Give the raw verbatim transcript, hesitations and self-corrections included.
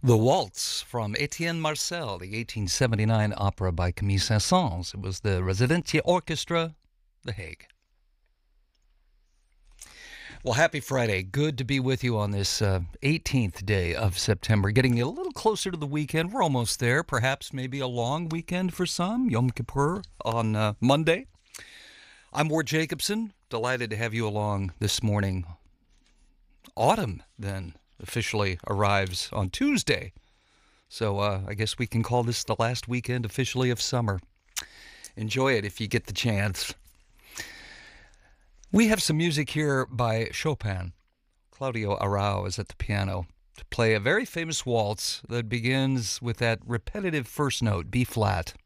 The Waltz from Etienne Marcel, the eighteen seventy-nine opera by Camille Saint-Saëns. It was the Residentia Orchestra, The Hague. Well, happy Friday. Good to be with you on this uh, eighteenth day of September, getting you a little closer to the weekend. We're almost there. Perhaps maybe a long weekend for some, Yom Kippur on uh, Monday. I'm Ward Jacobson. Delighted to have you along this morning. Autumn, then, officially arrives on Tuesday. So uh, I guess we can call this the last weekend officially of summer. Enjoy it if you get the chance. We have some music here by Chopin. Claudio Arrau is at the piano to play a very famous waltz that begins with that repetitive first note, B flat.